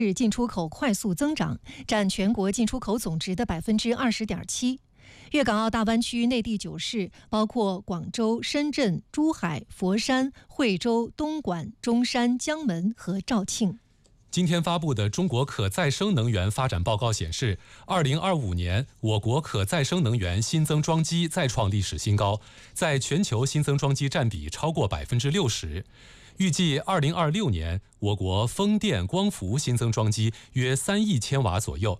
日进出口快速增长，占全国进出口总值的20.7%。粤港澳大湾区内地9市包括广州、深圳、珠海、佛山、惠州、东莞、中山、江门和肇庆。 今天发布的中国可再生能源发展报告显示，2025年我国可再生能源新增装机再创历史新高，在全球新增装机占比超过60%。预计2026年，我国风电光伏新增装机约3亿千瓦左右，